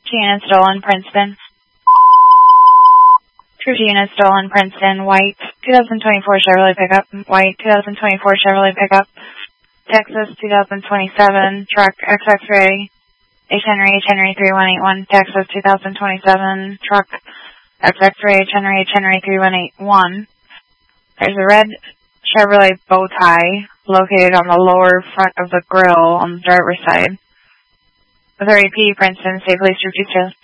Gina stolen, Princeton. Gina stolen, Princeton, white, 2024 Chevrolet pickup, white, 2024 Chevrolet pickup, Texas, 2027, truck, XX-ray, Henry 3181, Texas, 2027, truck, XX-ray, Henry 3181. There's a red Chevrolet bow tie located on the lower front of the grill on the driver's side. 30P, Princeton, State Police 222.